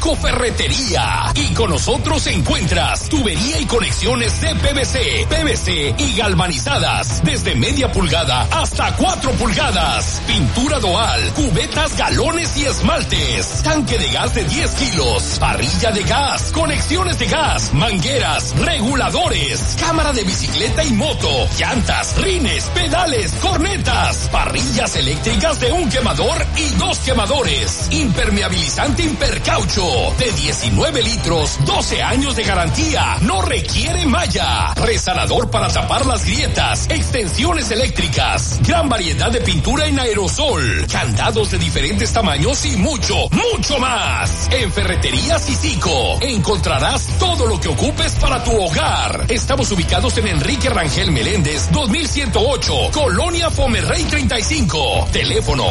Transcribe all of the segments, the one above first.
México Ferretería. Y con nosotros encuentras tubería y conexiones de PVC, PVC y galvanizadas, desde media pulgada hasta 4 pulgadas. Pintura Doal, cubetas, galones y esmaltes. Tanque de gas de 10 kilos. Parrilla de gas, conexiones de gas, mangueras, reguladores, cámara de bicicleta y moto, llantas, rines, pedales, cornetas, parrillas eléctricas de un quemador y 2 quemadores. Impermeabilizante Impercaucho de 19 litros, 12 años de garantía, no requiere malla. Resanador para tapar las grietas, extensiones eléctricas, gran variedad de pintura en aerosol, candados de diferentes tamaños y mucho, mucho más. En Ferretería Cicico encontrarás todo lo que ocupes para tu hogar. Estamos ubicados en Enrique Rangel Meléndez 2108, Colonia Fomerrey 35. Teléfono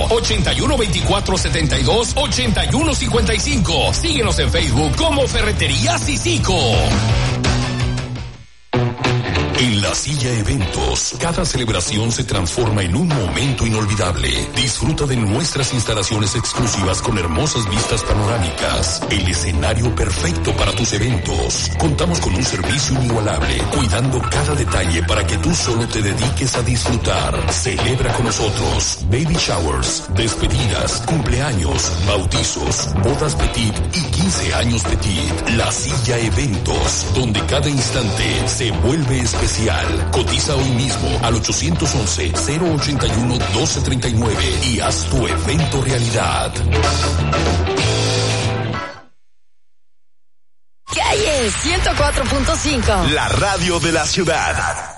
8124728155. Síguenos en Facebook como Ferretería Cicico. En La Silla Eventos, cada celebración se transforma en un momento inolvidable. Disfruta de nuestras instalaciones exclusivas con hermosas vistas panorámicas. El escenario perfecto para tus eventos. Contamos con un servicio inigualable, cuidando cada detalle para que tú solo te dediques a disfrutar. Celebra con nosotros baby showers, despedidas, cumpleaños, bautizos, bodas petit y 15 años petit. La Silla Eventos, donde cada instante se vuelve especial. Cotiza hoy mismo al 811-081-1239 y haz tu evento realidad. Calle 104.5. La radio de la ciudad.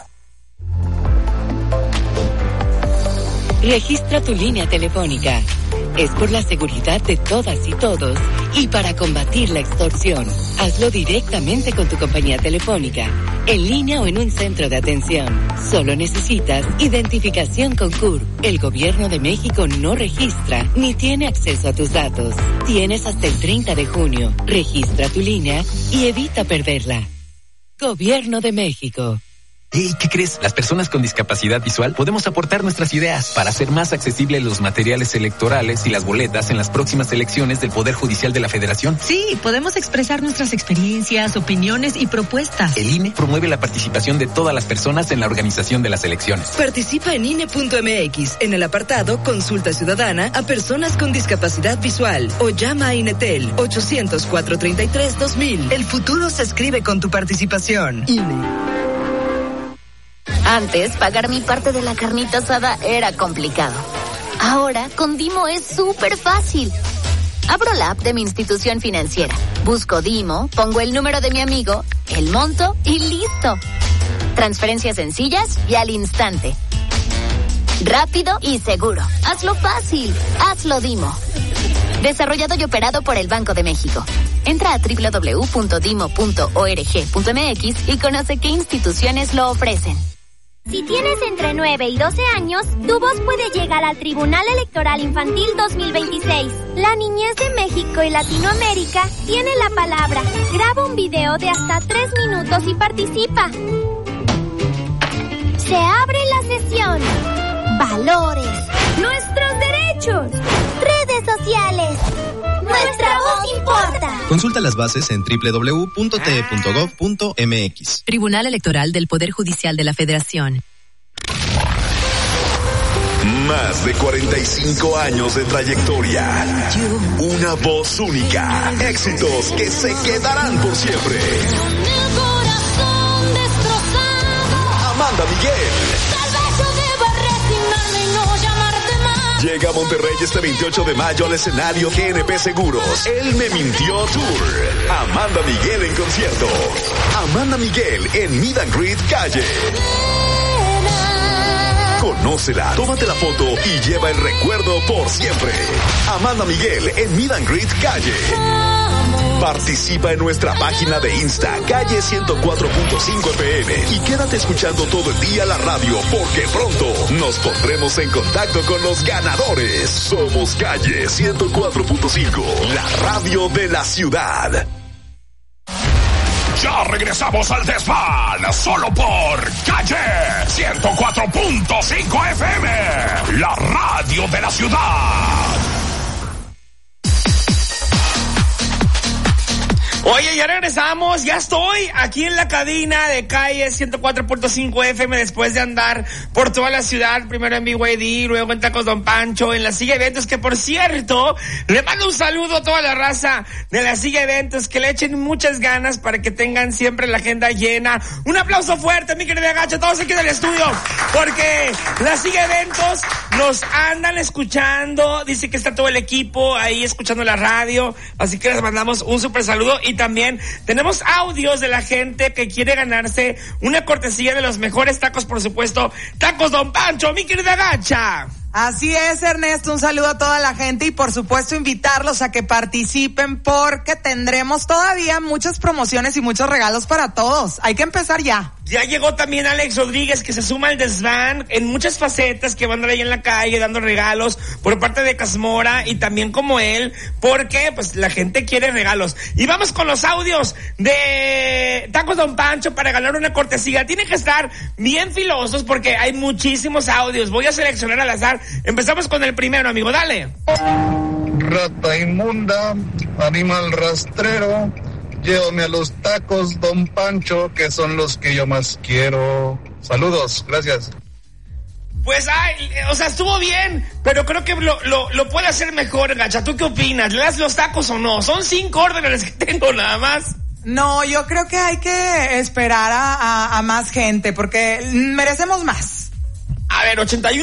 Registra tu línea telefónica. Es por la seguridad de todas y todos y para combatir la extorsión. Hazlo directamente con tu compañía telefónica, en línea o en un centro de atención. Solo necesitas identificación con CURP. El Gobierno de México no registra ni tiene acceso a tus datos. Tienes hasta el 30 de junio. Registra tu línea y evita perderla. Gobierno de México. Hey, ¿qué crees? Las personas con discapacidad visual podemos aportar nuestras ideas para hacer más accesibles los materiales electorales y las boletas en las próximas elecciones del Poder Judicial de la Federación. Sí, podemos expresar nuestras experiencias, opiniones y propuestas. El INE promueve la participación de todas las personas en la organización de las elecciones. Participa en INE.mx en el apartado Consulta Ciudadana a personas con discapacidad visual o llama a INETEL 800-433-2000. El futuro se escribe con tu participación. INE. Antes, pagar mi parte de la carnita asada era complicado. Ahora, con Dimo es súper fácil. Abro la app de mi institución financiera, busco Dimo, pongo el número de mi amigo, el monto y listo. Transferencias sencillas y al instante. Rápido y seguro. Hazlo fácil. Hazlo Dimo. Desarrollado y operado por el Banco de México. Entra a www.dimo.org.mx y conoce qué instituciones lo ofrecen. Si tienes entre 9 y 12 años, tu voz puede llegar al Tribunal Electoral Infantil 2026. La niñez de México y Latinoamérica tiene la palabra. Graba un video de hasta 3 minutos y participa. Se abre la sesión. Valores. Nuestros derechos. Redes sociales. Nuestra voz importa. Consulta las bases en www.te.gov.mx. Tribunal Electoral del Poder Judicial de la Federación. Más de 45 años de trayectoria. Una voz única. Éxitos que se quedarán por siempre. Amanda Miguel. Llega a Monterrey este 28 de mayo al escenario GNP Seguros. Él me mintió Tour. Amanda Miguel en concierto. Amanda Miguel en Meet and Greet Calle. Conócela, tómate la foto y lleva el recuerdo por siempre. Amanda Miguel en Meet and Greet Calle. Participa en nuestra página de Insta, Calle 104.5 FM, y quédate escuchando todo el día la radio, porque pronto nos pondremos en contacto con los ganadores. Somos Calle 104.5, la radio de la ciudad. Ya regresamos al desván, solo por Calle 104.5 FM, la radio de la ciudad. Oye, ya regresamos, ya estoy aquí en la cabina de Calle 104.5 FM después de andar por toda la ciudad, primero en BYD, luego en Tacos Don Pancho, en la Silla Eventos, que por cierto, le mando un saludo a toda la raza de la Silla Eventos, que le echen muchas ganas para que tengan siempre la agenda llena. Un aplauso fuerte, mi querida Gacha, todos aquí en el estudio, porque la Silla Eventos nos andan escuchando, dice que está todo el equipo ahí escuchando la radio, así que les mandamos un súper saludo. Y también tenemos audios de la gente que quiere ganarse una cortesía de los mejores tacos, por supuesto, Tacos Don Pancho, mi querida Gacha. Así es, Ernesto, un saludo a toda la gente y por supuesto invitarlos a que participen porque tendremos todavía muchas promociones y muchos regalos para todos. Hay que empezar ya. Ya llegó también Alex Rodríguez, que se suma al desván en muchas facetas, que van a andar ahí en la calle dando regalos por parte de Casmora y también como él, porque pues la gente quiere regalos. Y vamos con los audios de Tacos Don Pancho para ganar una cortesía. Tienen que estar bien filosos porque hay muchísimos audios. Voy a seleccionar al azar. Empezamos con el primero, amigo, dale. Rata inmunda, animal rastrero, llévame a los tacos Don Pancho, que son los que yo más quiero. Saludos, gracias. Pues, o sea, estuvo bien, pero creo que lo puede hacer mejor, Gacha. ¿Tú qué opinas? ¿Le das los tacos o no? Son 5 órdenes que tengo nada más. No, yo creo que hay que esperar a más gente, porque merecemos más. A ver,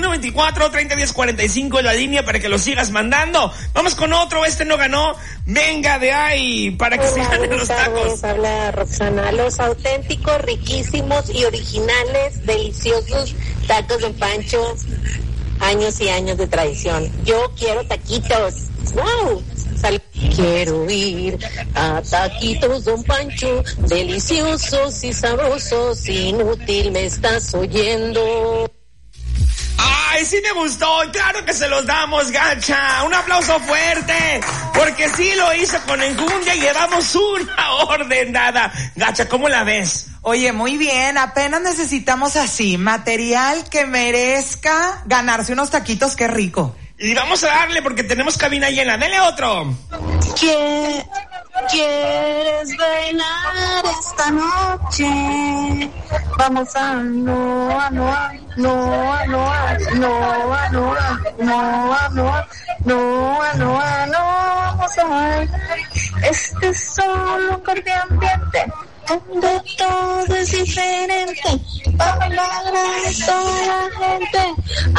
8124-301045 es la línea para que lo sigas mandando. Vamos con otro, este no ganó. Venga de ahí, para que se ganen los tacos. Habla Roxana, los auténticos, riquísimos y originales, deliciosos tacos Don Pancho, años y años de tradición. Yo quiero taquitos. ¡Wow! Quiero ir a taquitos Don Pancho, deliciosos y sabrosos, inútil me estás oyendo. ¡Ay, sí me gustó! ¡Claro que se los damos, Gacha! ¡Un aplauso fuerte! Porque sí lo hizo con enjundia y llevamos una orden dada. Gacha, ¿cómo la ves? Oye, muy bien, apenas necesitamos así, material que merezca ganarse unos taquitos, qué rico. Y vamos a darle porque tenemos cabina llena. ¡Dele otro! ¿Quieres bailar esta noche? Vamos a Noa, vamos a bailar. Este es solo un corte ambiente, donde todo es diferente. Para bailar a toda la gente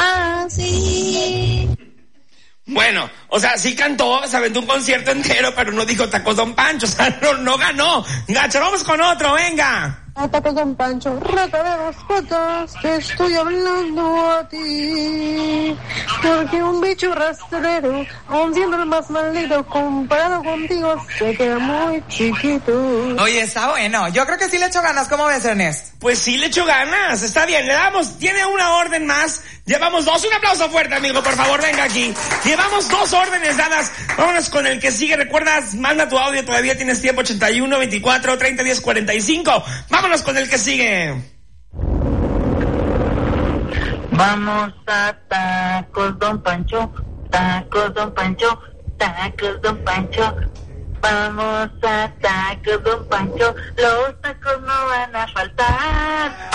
así. Bueno, o sea, sí cantó, se aventó un concierto entero, pero no dijo Tacos Don Pancho, o sea, no ganó. Gacha, vamos con otro, venga. Tacos Don Pancho, rata de dos patas, te estoy hablando a ti. Porque un bicho rastrero, aun siendo el más maldito, comparado contigo, se queda muy chiquito. Oye, está bueno, yo creo que sí le echo ganas, ¿cómo ves, Ernest? Pues sí le echo ganas, está bien, le damos, tiene una orden más, llevamos 2, un aplauso fuerte, amigo, por favor, venga aquí. Llevamos 2 órdenes dadas, vámonos con el que sigue, recuerdas, manda tu audio, todavía tienes tiempo, 8124-301045, vámonos con el que sigue. Vamos a Tacos Don Pancho, Tacos Don Pancho, Tacos Don Pancho. Vamos a Tacos Don Pancho, los tacos no van a faltar.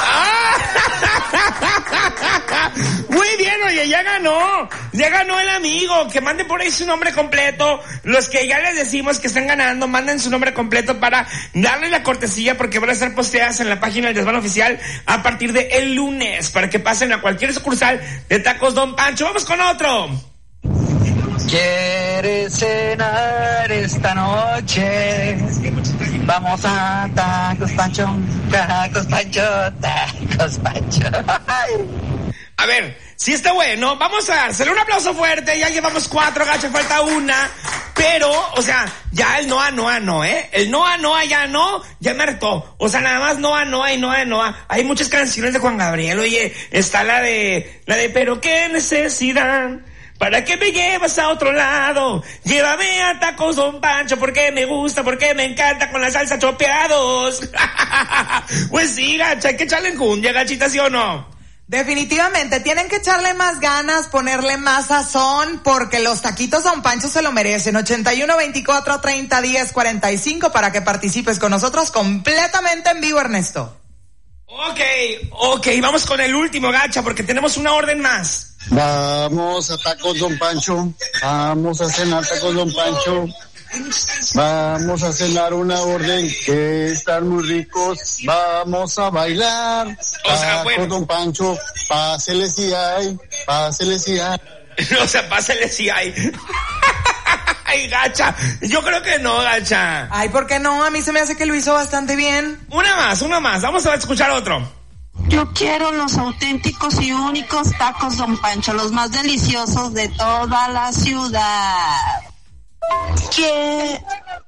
Muy bien, oye, ya ganó el amigo, que mande por ahí su nombre completo, los que ya les decimos que están ganando, manden su nombre completo para darle la cortesía, porque van a estar posteadas en la página del Desván Oficial a partir de el lunes, para que pasen a cualquier sucursal de Tacos Don Pancho. Vamos con otro. ¿Quieres cenar esta noche? Vamos a Tacos Pancho, Tacos Pancho, Tacos Pancho. A ver, si está bueno, vamos a dárselo un aplauso fuerte, ya llevamos 4, Gacha, falta una, pero, o sea, ya el Noa, ¿eh? El Noa, ya no, ya me hartó, o sea, nada más Noa, y Noa. Hay muchas canciones de Juan Gabriel, oye, está la de, pero qué necesidad, ¿para qué me llevas a otro lado? Llévame a Tacos Don Pancho porque me gusta, porque me encanta con la salsa chopeados. Pues sí, Gacha, hay que echarle enjundia, Gachita, ¿sí o no? Definitivamente, tienen que echarle más ganas, ponerle más sazón, porque los taquitos Don Pancho se lo merecen. 81-24-30-10-45 para que participes con nosotros completamente en vivo, Ernesto. Ok, vamos con el último, Gacha, porque tenemos una orden más. Vamos a tacos Don Pancho, vamos a cenar tacos Don Pancho. Vamos a cenar una orden que están muy ricos. Vamos a bailar. Tacos Don Pancho, pásele si hay, pásele si hay. O sea, pásele si hay. Ay, Gacha, yo creo que no, Gacha. Ay, ¿por qué no? A mí se me hace que lo hizo bastante bien. Una más, vamos a escuchar otro. Yo quiero los auténticos y únicos tacos Don Pancho, los más deliciosos de toda la ciudad. ¿Qué?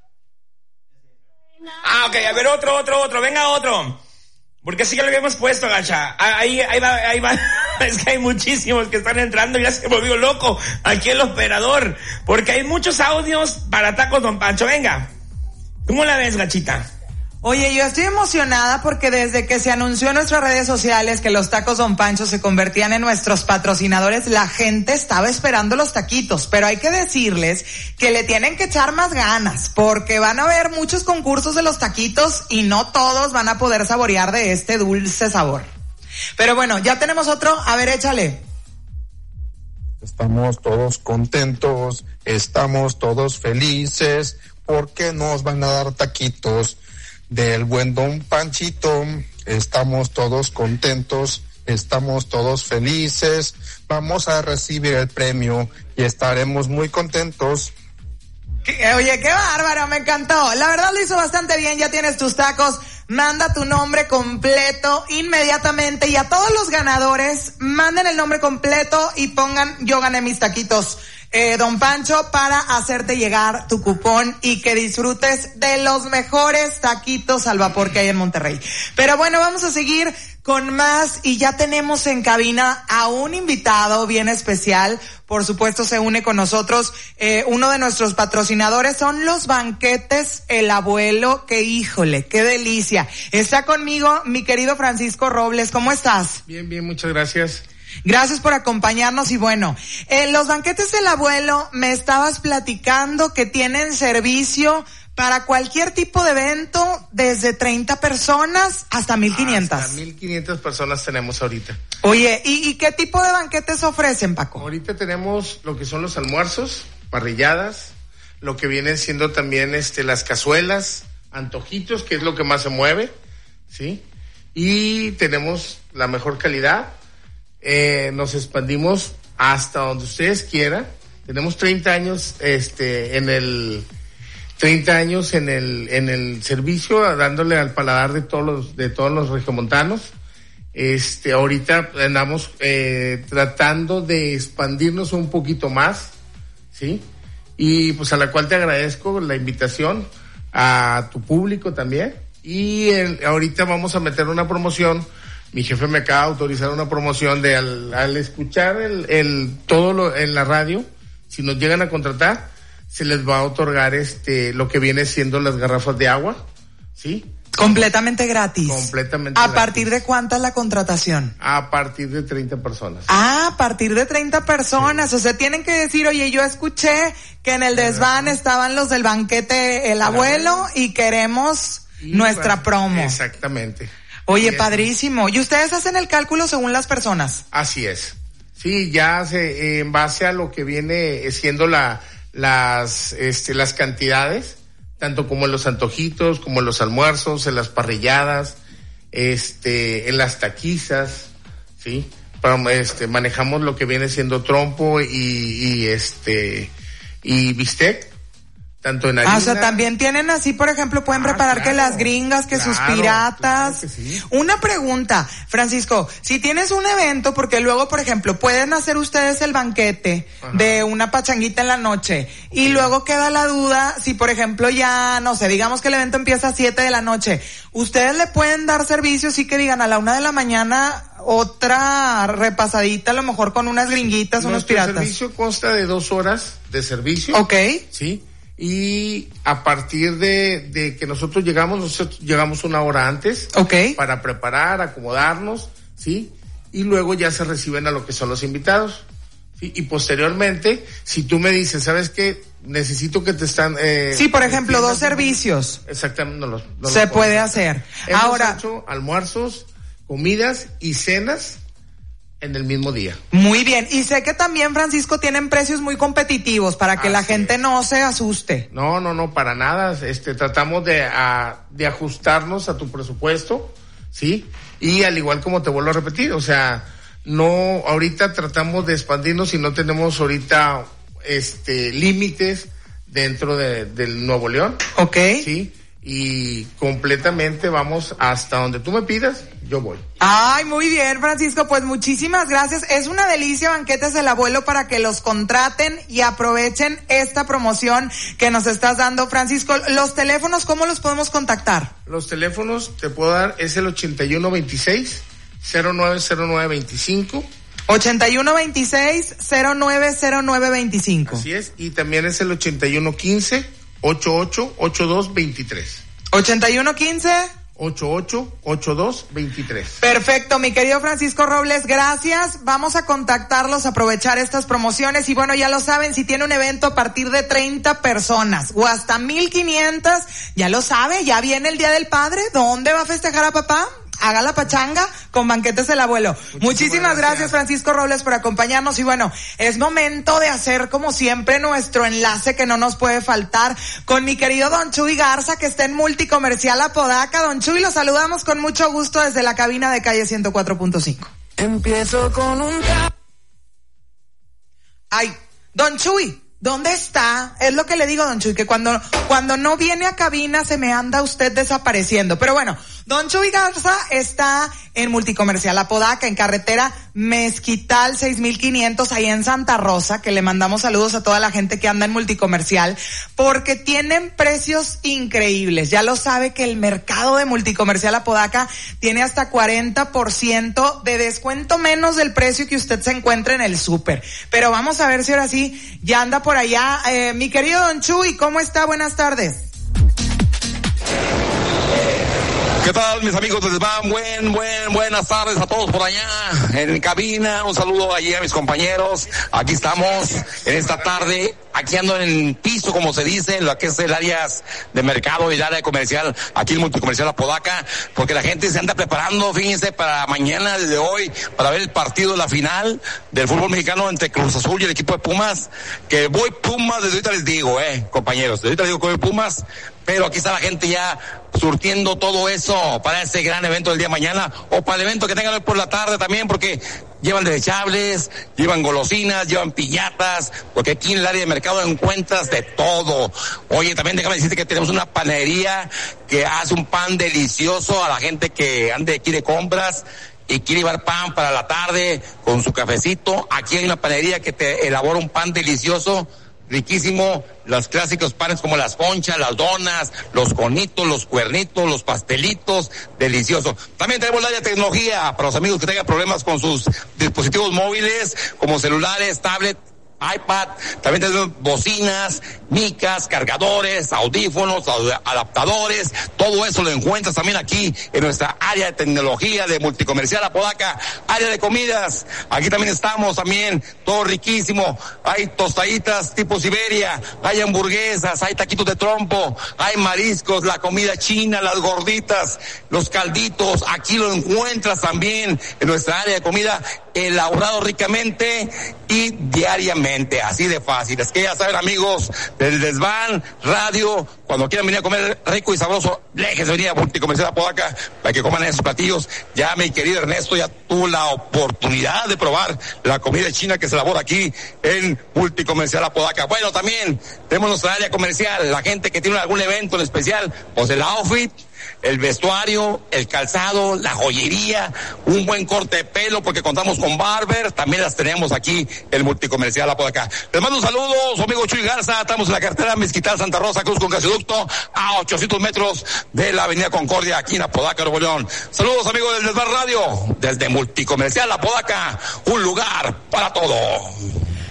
Ok, a ver, otro, venga otro. Porque sí que lo habíamos puesto, Gacha. Ahí va. Es que hay muchísimos que están entrando y ya se volvió loco aquí el operador. Porque hay muchos audios para tacos Don Pancho. Venga. ¿Cómo la ves, Gachita? Oye, yo estoy emocionada porque desde que se anunció en nuestras redes sociales que los tacos Don Pancho se convertían en nuestros patrocinadores, la gente estaba esperando los taquitos, pero hay que decirles que le tienen que echar más ganas, porque van a haber muchos concursos de los taquitos y no todos van a poder saborear de este dulce sabor. Pero bueno, ya tenemos otro, a ver, échale. Estamos todos contentos, estamos todos felices, porque nos van a dar taquitos del buen Don Panchito. Estamos todos contentos, estamos todos felices, vamos a recibir el premio y estaremos muy contentos. Oye, qué bárbaro, me encantó. La verdad lo hizo bastante bien, ya tienes tus tacos. Manda tu nombre completo inmediatamente y a todos los ganadores manden el nombre completo y pongan yo gané mis taquitos Don Pancho para hacerte llegar tu cupón y que disfrutes de los mejores taquitos al vapor que hay en Monterrey. Pero bueno, vamos a seguir con más y ya tenemos en cabina a un invitado bien especial. Por supuesto se une con nosotros uno de nuestros patrocinadores, son los banquetes El Abuelo, que híjole, qué delicia. Está conmigo mi querido Francisco Robles, ¿cómo estás? Bien, muchas gracias. Gracias por acompañarnos y bueno, los banquetes El Abuelo, me estabas platicando que tienen servicio para cualquier tipo de evento, desde 30 personas hasta 1,500. Hasta 1,500 personas tenemos ahorita. Oye, ¿y qué tipo de banquetes ofrecen, Paco? Ahorita tenemos lo que son los almuerzos, parrilladas, lo que vienen siendo también las cazuelas, antojitos, que es lo que más se mueve, ¿sí? Y tenemos la mejor calidad. Nos expandimos hasta donde ustedes quieran. Tenemos 30 años en el servicio, dándole al paladar de todos los regiomontanos. Ahorita andamos tratando de expandirnos un poquito más, ¿sí? Y pues a la cual te agradezco la invitación, a tu público también. Y ahorita vamos a meter una promoción. Mi jefe me acaba de autorizar una promoción de al escuchar todo en la radio, si nos llegan a contratar, se les va a otorgar lo que viene siendo las garrafas de agua, ¿sí? Completamente gratis. Completamente gratis. ¿A partir de cuánta es la contratación? A partir de 30 personas. A partir de 30 personas. Sí. O sea, tienen que decir, oye, yo escuché que en el desván estaban los del banquete El Abuelo y queremos nuestra promo. Exactamente. Oye, padrísimo. ¿Y ustedes hacen el cálculo según las personas? Así es. Sí, ya en base a lo que viene siendo las cantidades, tanto como en los antojitos, como en los almuerzos, en las parrilladas, en las taquizas, ¿sí? Manejamos lo que viene siendo trompo y bistec. Tanto en harina. O sea, también tienen así, por ejemplo, pueden preparar claro, que las gringas, que sus piratas. Claro que sí. Una pregunta, Francisco, si tienes un evento, porque luego, por ejemplo, pueden hacer ustedes el banquete de una pachanguita en la noche y luego queda la duda si, por ejemplo, ya, no sé, digamos que el evento empieza a 7 de la noche. ¿Ustedes le pueden dar servicio, sí que digan a la 1 de la mañana otra repasadita, a lo mejor con unas gringuitas, unos piratas? Nuestro servicio consta de 2 horas de servicio. Ok. Sí. Y a partir de que nosotros llegamos 1 hora antes. Okay. Para preparar, acomodarnos, ¿sí? y luego ya se reciben a lo que son los invitados. ¿Sí? Y posteriormente, si tú me dices, ¿sabes qué? Necesito que te están... sí, por ejemplo, 2 servicios. Exactamente. Se puede hacer. Hemos hecho almuerzos, comidas y cenas en el mismo día. Muy bien. Y sé que también, Francisco, tienen precios muy competitivos para que la gente no se asuste. No, para nada. Tratamos de ajustarnos a tu presupuesto, ¿sí? Y al igual como te vuelvo a repetir, o sea, no, ahorita tratamos de expandirnos y no tenemos ahorita, límites dentro del Nuevo León. Ok. Sí. Y completamente vamos hasta donde tú me pidas, yo voy. Ay, muy bien, Francisco, pues muchísimas gracias. Es una delicia Banquetes del Abuelo para que los contraten y aprovechen esta promoción que nos estás dando, Francisco. Los teléfonos, ¿cómo los podemos contactar? Los teléfonos te puedo dar, es el 8126-090925. 8126-090925. Así es, y también es el 8115-888223. 8115-888223. Perfecto, mi querido Francisco Robles, gracias. Vamos a contactarlos, aprovechar estas promociones y bueno, ya lo saben, si tiene un evento a partir de 30 personas o hasta 1,500, ya lo sabe, ya viene el Día del Padre. ¿Dónde va a festejar a papá? Haga la pachanga con Banquetes del Abuelo. Muchísimas gracias, Francisco Robles, por acompañarnos. Y bueno, es momento de hacer, como siempre, nuestro enlace que no nos puede faltar con mi querido Don Chuy Garza, que está en Multicomercial Apodaca. Don Chuy, lo saludamos con mucho gusto desde la cabina de Calle 104.5. Empiezo con un... Ay, Don Chuy, ¿dónde está? Es lo que le digo, Don Chuy, que cuando no viene a cabina se me anda usted desapareciendo. Pero bueno, Don Chuy Garza está en Multicomercial Apodaca, en carretera Mezquital 6500, ahí en Santa Rosa, que le mandamos saludos a toda la gente que anda en Multicomercial, porque tienen precios increíbles. Ya lo sabe que el mercado de Multicomercial Apodaca tiene hasta 40% de descuento menos del precio que usted se encuentra en el súper. Pero vamos a ver si ahora sí ya anda por allá. Mi querido Don Chuy, ¿cómo está? Buenas tardes. ¿Qué tal, mis amigos de Desván? Buenas tardes a todos por allá en cabina. Un saludo allí a mis compañeros. Aquí estamos en esta tarde. Aquí ando en piso, como se dice, en lo que es el área de mercado y el área comercial, aquí en Multicomercial Apodaca, porque la gente se anda preparando, fíjense, para mañana, desde hoy, para ver el partido de la final del fútbol mexicano entre Cruz Azul y el equipo de Pumas. Que voy Pumas, desde ahorita les digo, compañeros, desde ahorita les digo que voy Pumas, pero aquí está la gente ya surtiendo todo eso para ese gran evento del día de mañana, o para el evento que tengan hoy por la tarde también, porque llevan desechables, llevan golosinas, llevan piñatas, porque aquí en el área de mercado encuentras de todo. Oye, también déjame decirte que tenemos una panadería que hace un pan delicioso a la gente que ande aquí de compras y quiere llevar pan para la tarde con su cafecito. Aquí hay una panadería que te elabora un pan delicioso, riquísimo, los clásicos panes como las conchas, las donas, los conitos, los cuernitos, los pastelitos, delicioso. También tenemos la área de tecnología para los amigos que tengan problemas con sus dispositivos móviles, como celulares, tablet, iPad. También tenemos bocinas, micas, cargadores, audífonos, adaptadores. Todo eso lo encuentras también aquí en nuestra área de tecnología de Multicomercial Apodaca. Área de comidas, aquí también estamos, también todo riquísimo. Hay tostaditas tipo Siberia, hay hamburguesas, hay taquitos de trompo, hay mariscos, la comida china, las gorditas, los calditos. Aquí lo encuentras también en nuestra área de comida, elaborado ricamente y diariamente. Así de fácil. Es que ya saben, amigos del Desván Radio, cuando quieran venir a comer rico y sabroso, déjense venir a Multicomercial Apodaca para que coman esos platillos. Ya mi querido Ernesto ya tuvo la oportunidad de probar la comida china que se elabora aquí en Multicomercial Apodaca. Bueno, también tenemos nuestra área comercial, la gente que tiene algún evento en especial, pues el outfit, el vestuario, el calzado, la joyería, un buen corte de pelo, porque contamos con barber, también las tenemos aquí en Multicomercial Apodaca. Les mando un saludo, su amigo Chuy Garza. Estamos en la carretera Mezquital Santa Rosa Cruz con Gasoducto, a 800 metros de la avenida Concordia, aquí en Apodaca, Nuevo León. Saludos, amigos del Desván Radio, desde Multicomercial Apodaca, un lugar para todo.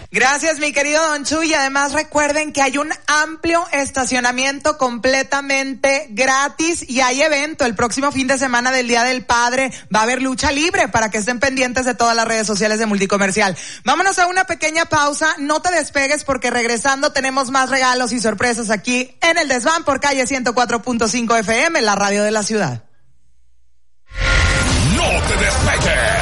Gracias, mi querido Don Chuy. Y además recuerden que hay un amplio estacionamiento completamente gratis y hay evento el próximo fin de semana del Día del Padre. Va a haber lucha libre para que estén pendientes de todas las redes sociales de Multicomercial. Vámonos a una pequeña pausa. No te despegues porque regresando tenemos más regalos y sorpresas aquí en El Desván por Calle 104.5 FM, la radio de la ciudad.